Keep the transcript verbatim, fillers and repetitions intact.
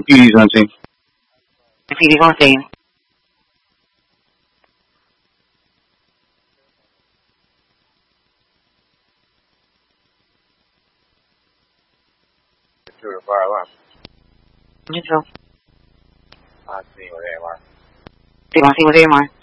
P D's on scene. P D's on scene. True fire alarm. Neutral. On scene with A M R. You on scene with A M R?